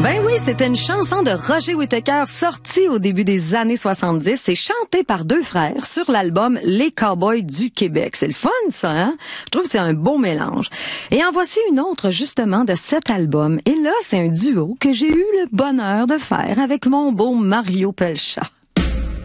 Ben oui, c'était une chanson de Roger Whittaker sortie au début des années 70. C'est chanté par deux frères sur l'album Les Cowboys du Québec. C'est le fun, ça, hein? Je trouve que c'est un beau mélange. Et en voici une autre, justement, de cet album. Et là, c'est un duo que j'ai eu le bonheur de faire avec mon beau Mario Pelchat.